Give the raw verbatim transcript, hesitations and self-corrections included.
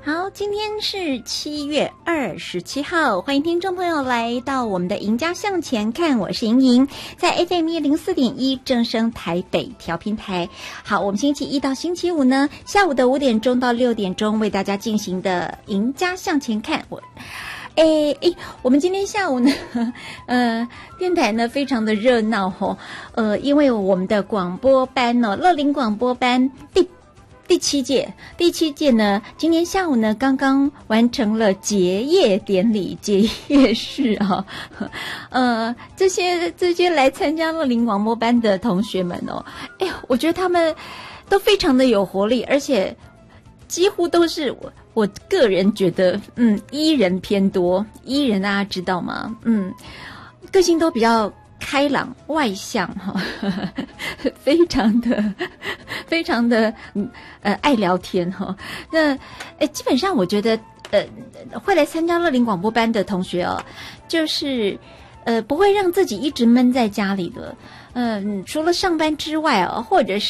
好，今天是七月二十七号，欢迎听众朋友来到我们的赢家向前看，我是莹莹，在 F M 一零四点一正声台北调频台。好，我们星期一到星期五呢，下午的五点钟到六点钟为大家进行的赢家向前看。我诶诶，我们今天下午呢，呃，电台呢非常的热闹哦，呃，因为我们的广播班哦，乐龄广播班第第七届，第七届呢，今天下午呢刚刚完成了结业典礼、结业式啊，呃，这些这些来参加乐龄广播班的同学们哦，哎呀，我觉得他们都非常的有活力，而且几乎都是我。我个人觉得，嗯，E人偏多，E人大家知道吗？嗯，个性都比较开朗、外向哈，非常的、非常的呃爱聊天哈。那诶，基本上我觉得，呃，会来参加乐龄广播班的同学哦，就是呃不会让自己一直闷在家里的，嗯、呃，除了上班之外哦，或者是